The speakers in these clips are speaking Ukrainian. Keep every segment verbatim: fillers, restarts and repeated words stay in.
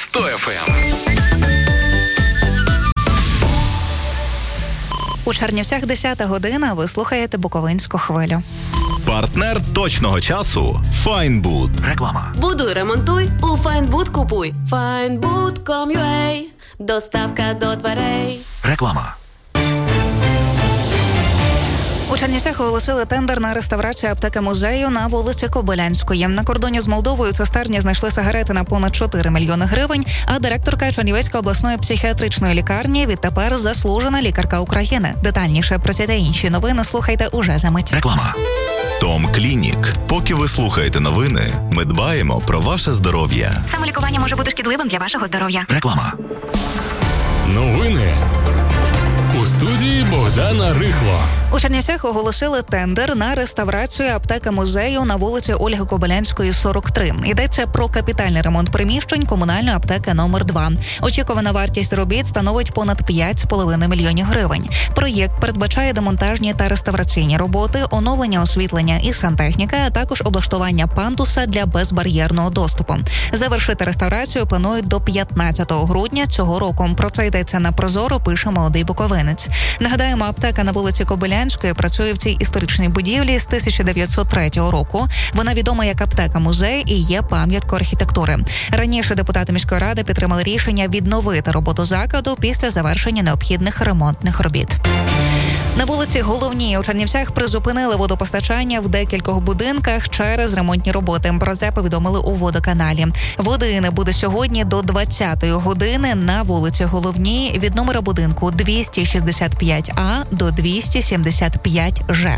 сто еф ем. У Чернівцях десята година, ви слухаєте Буковинську хвилю. Партнер точного часу – Файнбуд. Реклама. Будуй, ремонтуй, у Файнбуд купуй. файнбуд точка ком точка ю а. Доставка до дверей. Реклама. У Чернівцях оголосили тендер на реставрацію аптеки-музею на вулиці Кобилянської. На кордоні з Молдовою цистерні знайшли сигарети на понад чотири мільйони гривень, а директорка Чернівецької обласної психіатричної лікарні відтепер заслужена лікарка України. Детальніше про ці та інші новини слухайте уже за мить. Реклама. Том Клінік. Поки ви слухаєте новини, ми дбаємо про ваше здоров'я. Самолікування може бути шкідливим для вашого здоров'я. Реклама. Новини. У студії Богдана Рихло. У Чернівцях оголосили тендер на реставрацію аптеки-музею на вулиці Ольги Кобилянської, сорок три. Йдеться про капітальний ремонт приміщень комунальної аптеки номер два. Очікувана вартість робіт становить понад п'ять з половиною мільйонів гривень. Проєкт передбачає демонтажні та реставраційні роботи, оновлення освітлення і сантехніка, а також облаштування пандуса для безбар'єрного доступу. Завершити реставрацію планують до п'ятнадцятого грудня цього року. Про це йдеться на Прозоро, пише Молодий Буковинець. Нагадаємо, аптека на вулиці Кобилянської працює в цій історичній будівлі з тисяча дев'ятсот третього року. Вона відома як аптека-музей і є пам'яткою архітектури. Раніше депутати міської ради підтримали рішення відновити роботу закладу після завершення необхідних ремонтних робіт. На вулиці Головній у Чернівцях призупинили водопостачання в декількох будинках через ремонтні роботи. Про це повідомили у водоканалі. Води не буде сьогодні до двадцятої години на вулиці Головній від номера будинку двісті шістдесят п'ять А до двісті сімдесят п'ять Ж.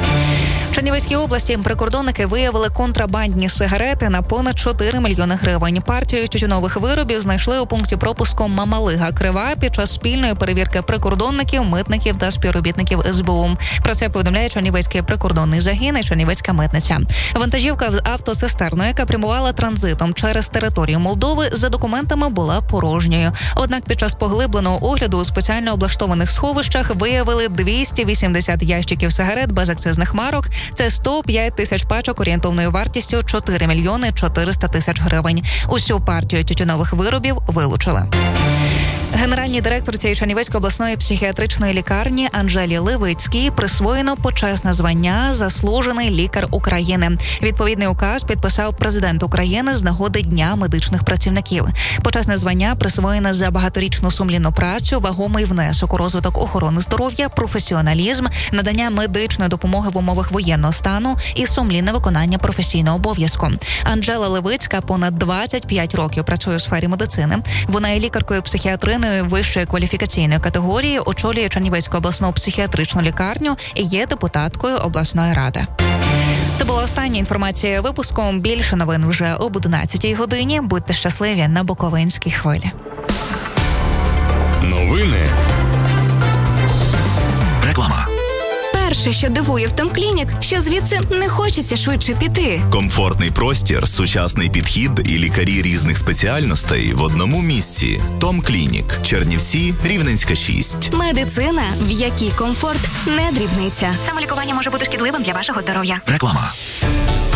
В Чернівецькій області прикордонники виявили контрабандні сигарети на понад чотири мільйони гривень. Партію тютюнових виробів знайшли у пункті пропуску Мамалига-Крива під час спільної перевірки прикордонників, митників та співробітників ес бе у. Про це повідомляє Чернівецький прикордонний загін і Чернівецька митниця. Вантажівка з автоцистерною, яка прямувала транзитом через територію Молдови, за документами була порожньою. Однак під час поглибленого огляду у спеціально облаштованих сховищах виявили двісті вісімдесят ящиків сигарет без акцизних марок. Це сто п'ять тисяч пачок орієнтовною вартістю чотири мільйони чотириста тисяч гривень. Усю партію тютюнових виробів вилучили. Генеральній директорці Чернівецької обласної психіатричної лікарні Анжелі Левицькій присвоєно почесне звання «Заслужений лікар України». Відповідний указ підписав президент України з нагоди Дня медичних працівників. Почесне звання присвоєне за багаторічну сумлінну працю, вагомий внесок у розвиток охорони здоров'я, професіоналізм, надання медичної допомоги в умовах воєнного стану і сумлінне виконання професійного обов'язку. Анжела Левицька понад двадцять п'ять років працює у сфері медицини. Вона є лікаркою-психіатриною вищої кваліфікаційної категорії, очолює Чернівецьку обласну психіатричну лікарню і є депутаткою обласної ради. Це була остання інформація випуску. Більше новин вже об одинадцятій годині. Будьте щасливі на Буковинській хвилі. Новини. Реклама. Перше, що дивує в Том Клінік, що звідси не хочеться швидше піти. Комфортний простір, сучасний підхід і лікарі різних спеціальностей в одному місці. Том Клінік. Чернівці, Рівненська, шість. Медицина, в якій комфорт не дрібниця. Самолікування може бути шкідливим для вашого здоров'я. Реклама.